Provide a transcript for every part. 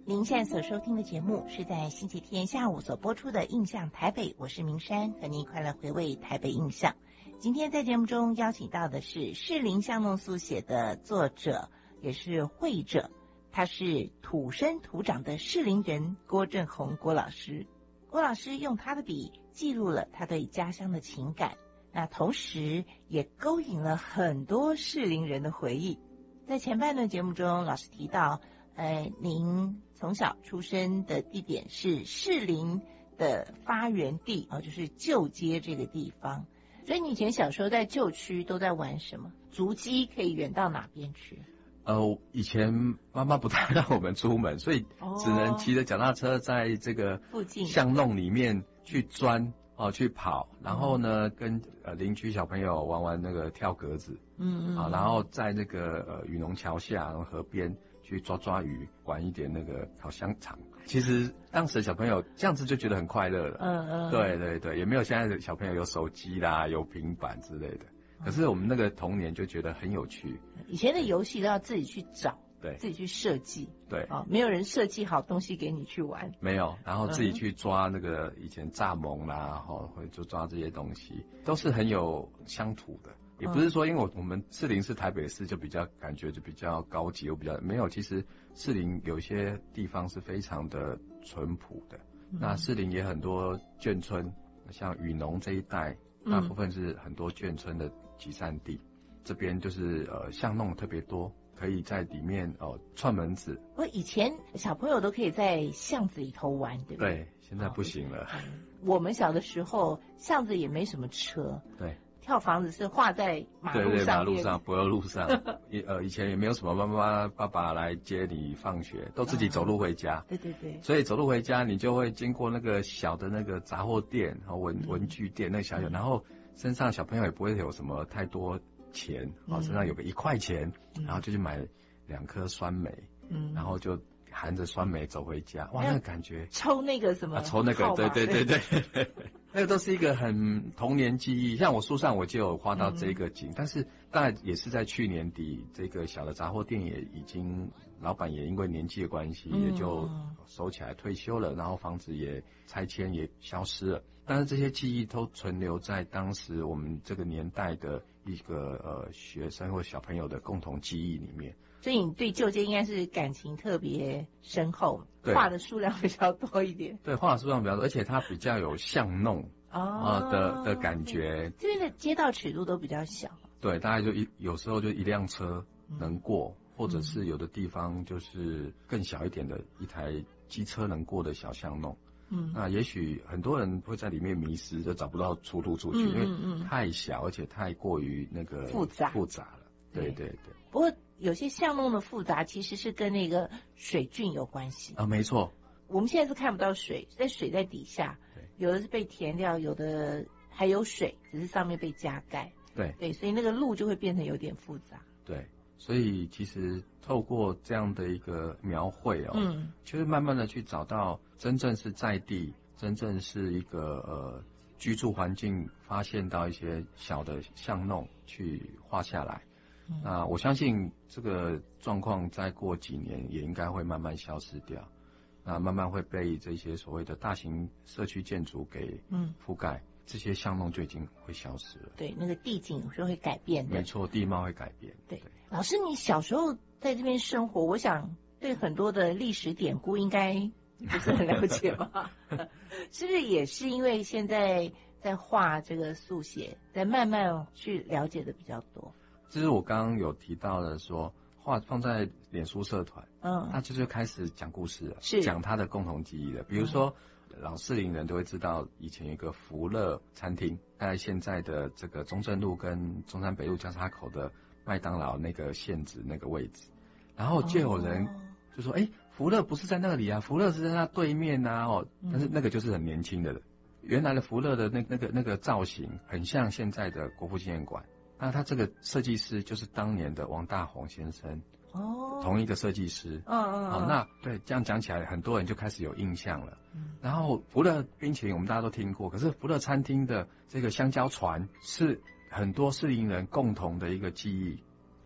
您现在所收听的节目是在星期天下午所播出的《印象台北》，我是明山，和您一块来回味台北印象。今天在节目中邀请到的是士林巷弄速写的作者，也是绘者，他是土生土长的士林人郭正宏郭老师。郭老师用他的笔记录了他对家乡的情感，那同时也勾引了很多士林人的回忆。在前半段节目中，老师提到您从小出生的地点是士林的发源地就是旧街这个地方，所以你以前小时候在旧区都在玩什么？足迹可以远到哪边去？ 以前妈妈不太让我们出门，所以只能骑着脚踏车在这个附近巷弄里面去钻去跑，然后呢跟邻居小朋友玩那个跳格子，然后在那个雨农桥下然后河边去抓鱼，玩一点那个烤香肠。其实当时的小朋友这样子就觉得很快乐了。对对对，也没有现在的小朋友有手机啦，有平板之类的。可是我们那个童年就觉得很有趣。 以前的游戏都要自己去找， 对， 自己去设计， 对， 没有人设计好东西给你去玩， 没有，然后自己去抓那个以前蚱蜢啦，会就抓这些东西，都是很有乡土的。也不是说因为我们士林是台北市就比较感觉就比较高级，又比较没有，其实士林有些地方是非常的淳朴的。那士林也很多眷村，像雨农这一带，大部分是很多眷村的集散地。这边就是巷弄特别多，可以在里面串门子。 我以前小朋友都可以在巷子里头玩，对不对？ 对，现在不行了。 我们小的时候巷子也没什么车， 对， 跳房子是画在马路上面， 对，马路上，柏油路上。以前也没有什么妈妈爸爸来接你放学，都自己走路回家。 对对对， 所以走路回家你就会经过那个小的那个杂货店和文具店，那个小然后身上小朋友也不会有什么太多钱，身上有个1块钱，然后就去买2颗酸梅，然后就含着酸梅走回家。哇，那个感觉抽那个什么抽那个，对对对对那个都是一个很童年记忆。像我书上我就有画到这个景，但是当然也是在去年底，这个小的杂货店也已经老板也因为年纪的关系也就收起来退休了，然后房子也拆迁也消失了。但是这些记忆都存留在当时我们这个年代的一个学生或小朋友的共同记忆里面。 所以你对旧街应该是感情特别深厚，画的数量比较多一点。 对，画的数量比较多，而且它比较有巷弄的感觉。 这边的街道尺度都比较小。 对，大概就有时候就一辆车能过，或者是有的地方就是更小一点的一台机车能过的小巷弄。那也许很多人会在里面迷失，就找不到出路出去，因为太小，而且太过于那个复杂了。对对对。 不过有些巷弄的复杂其实是跟那个水郡有关系没错。 我们现在是看不到水，水在底下，有的是被填掉，有的还有水，只是上面被加盖。 对对， 所以那个路就会变成有点复杂。 对，所以其实透过这样的一个描绘就是慢慢的去找到真正是在地，真正是一个居住环境，发现到一些小的巷弄去画下来。那我相信这个状况再过几年也应该会慢慢消失掉，那慢慢会被这些所谓的大型社区建筑给覆盖，这些巷弄就已经会消失了。 对，那个地景是会改变的。 没错，地貌会改变。 对，老师你小时候在这边生活，我想对很多的历史典故应该不是很了解吧？是不是也是因为现在在画这个速写，在慢慢去了解的比较多？ 这是我刚刚有提到的说画放在脸书社团，那就开始讲故事了，是讲他的共同记忆了。比如说老士林人都会知道以前有一个福乐餐厅，在现在的这个中正路跟中山北路交叉口的麦当劳那个现址那个位置，然后就有人就说福乐不是在那里啊，福乐是在那对面啊但是那个就是很年轻的人，原来的福乐的那个造型很像现在的国父纪念馆。那他这个设计师就是当年的王大闳先生，同一个设计师。那对，这样讲起来，很多人就开始有印象了。然后福乐冰淇淋我们大家都听过，可是福乐餐厅的这个香蕉船是很多士林人共同的一个记忆。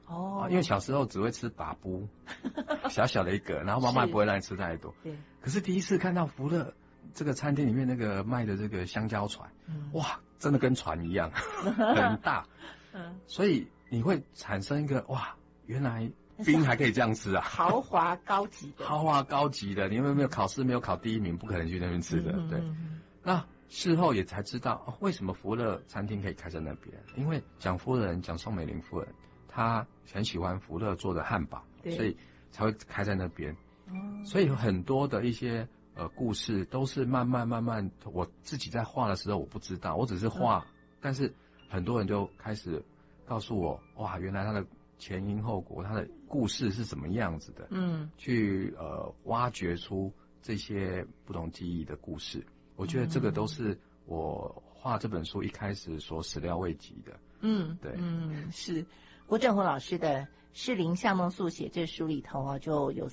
哦， 因为小时候只会吃把布，小小的一个，然后妈妈不会让你吃太多。 对。 可是第一次看到福乐这个餐厅里面那个卖的这个香蕉船，哇，真的跟船一样，很大。所以你会产生一个哇，原来冰还可以这样吃啊， 豪华高级的。 豪华高级的，你有没有考试没有考第一名，不可能去那边吃的，对。那事后也才知道，为什么福乐餐厅可以开在那边，因为蒋夫人蒋宋美龄夫人她很喜欢福乐做的汉堡，所以才会开在那边。所以很多的一些故事都是慢慢，我自己在画的时候我不知道，我只是画，但是很多人就开始告诉我，哇，原来它的前因后果，它的故事是什么样子的，去挖掘出这些不同记忆的故事。我觉得这个都是我画这本书一开始所始料未及的。对， 是郭正宏老师的《士林巷弄速写》这书里头就有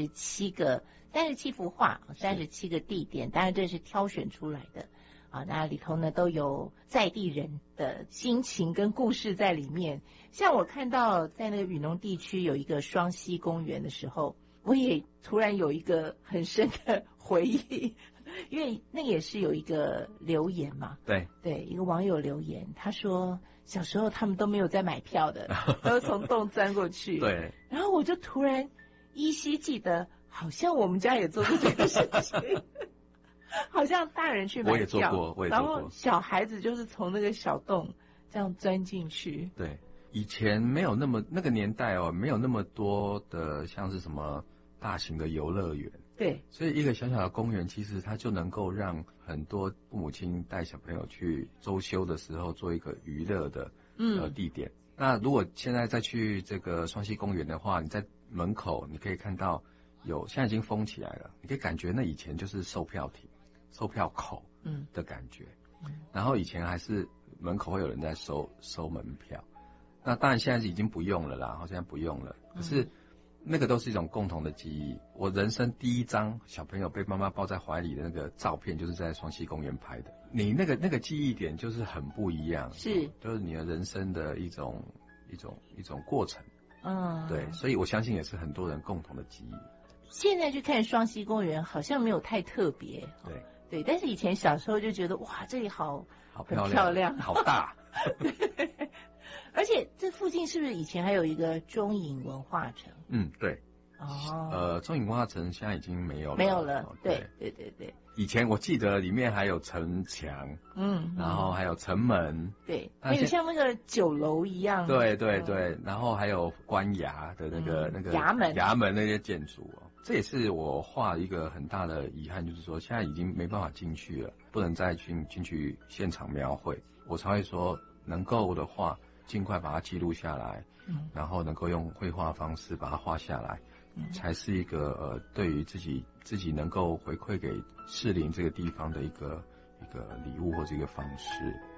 37幅画，37个地点，当然这是挑选出来的那里头呢都有在地人的心情跟故事在里面。像我看到在那个雨农地区有一个双溪公园的时候，我也突然有一个很深的回忆，因为那也是有一个留言嘛， 对， 一个网友留言，他说小时候他们都没有在买票的，都从洞钻过去。 对， 然后我就突然依稀记得，好像我们家也做过这个事情。好像大人去买票， 我也做过， 然后小孩子就是从那个小洞这样钻进去。 对，以前没有那个年代没有那么多的像是什么大型的游乐园。 对， 所以一个小小的公园，其实它就能够让很多父母亲带小朋友去周休的时候做一个娱乐的地点。那如果现在再去这个双溪公园的话，你在门口你可以看到现在已经封起来了，你可以感觉那以前就是售票亭、售票口的感觉。然后以前还是门口会有人在收门票。那当然现在已经不用了啦，现在不用了。可是那个都是一种共同的记忆。我人生第一张小朋友被妈妈抱在怀里的那个照片，就是在双溪公园拍的。你那个记忆点就是很不一样，就是你的人生的一种过程。对，所以我相信也是很多人共同的记忆。 现在去看双溪公园好像没有太特别，对，但是以前小时候就觉得哇，这里好漂亮， 好大。 而且这附近是不是以前还有一个中影文化城？ 对。中影文化城现在已经没有了。 对。 以前我记得里面还有城墙，然后还有城门， 对，还有像那个酒楼一样。 对，然后还有官衙的那个衙门那些建筑这也是我画一个很大的遗憾，就是说现在已经没办法进去了，不能再进去现场描绘。我才会说能够的话尽快把它记录下来，然后能够用绘画方式把它画下来，才是一个对于自己能够回馈给士林这个地方的一个礼物或者一个方式。